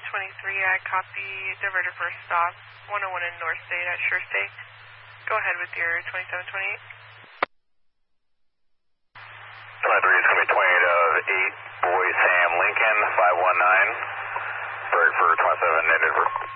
I copy diverted for stop 101 in North State at Sure State. Go ahead with your 2728. 23 is going to be 28 of 8, Boy Sam Lincoln, 519. Bird for 27 native.